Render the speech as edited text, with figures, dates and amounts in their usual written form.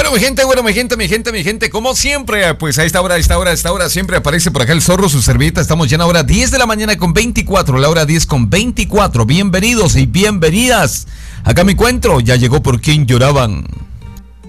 Bueno, mi gente, como siempre, pues a esta hora, siempre aparece por acá el zorro, su servilleta. Estamos ya en la hora 10 de la mañana con 24, la hora 10 con 24. Bienvenidos y bienvenidas. Acá me encuentro, ya llegó Por Quien Lloraban.